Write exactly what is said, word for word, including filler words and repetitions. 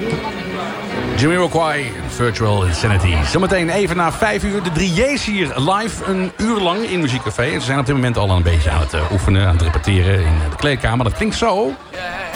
Jamiroquai, Virtual Insanity. Zometeen even na vijf uur. De drie J's hier live een uur lang in Muziekcafé. En ze zijn op dit moment al een beetje aan het uh, oefenen, aan het repeteren in de kleedkamer. Dat klinkt zo.